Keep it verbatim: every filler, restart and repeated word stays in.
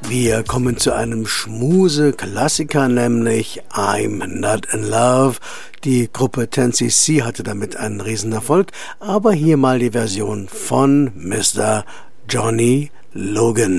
Wir kommen zu einem Schmuse-Klassiker, nämlich I'm Not in Love. Die Gruppe ten C C hatte damit einen Riesenerfolg, aber hier mal die Version von Mister Johnny Logan.